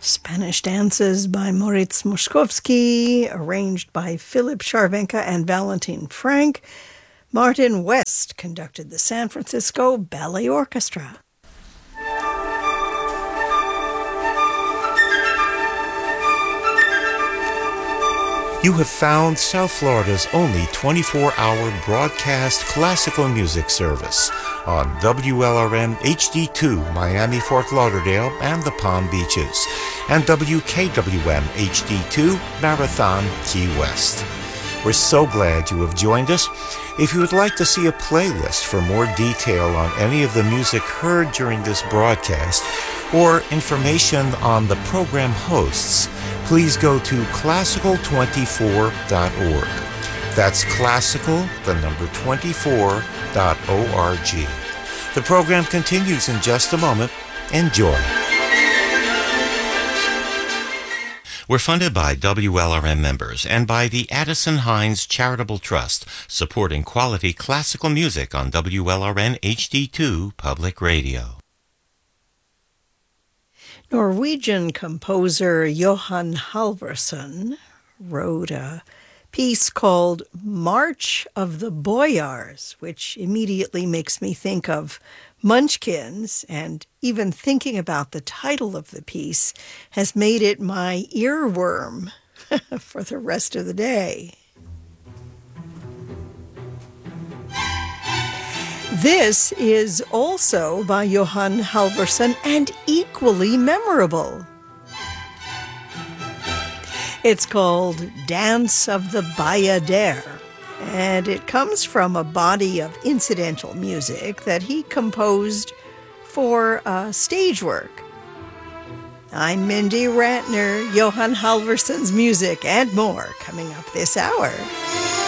Spanish Dances by Moritz Moszkowski, arranged by Philip Charvenka and Valentin Frank. Martin West conducted the San Francisco Ballet Orchestra. You have found South Florida's only 24-hour broadcast classical music service on WLRN HD2 Miami, Fort Lauderdale, and the Palm Beaches, and WKWM HD2 Marathon, Key West. We're so glad you have joined us. If you would like to see a playlist for more detail on any of the music heard during this broadcast, or information on the program hosts, please go to classical24.org. That's classical, the number 24.org. The program continues in just a moment. Enjoy. We're funded by WLRM members and by the Addison Hines Charitable Trust, supporting quality classical music on WLRN HD2 Public Radio. Norwegian composer Johan Halvorsen wrote a piece called March of the Boyars, which immediately makes me think of Munchkins, and even thinking about the title of the piece has made it my earworm for the rest of the day. This is also by Johan Halvorsen and equally memorable. It's called Dance of the Bayadere, and it comes from a body of incidental music that he composed for stage work. I'm Mindy Rantner. Johan Halvorsen's music and more coming up this hour.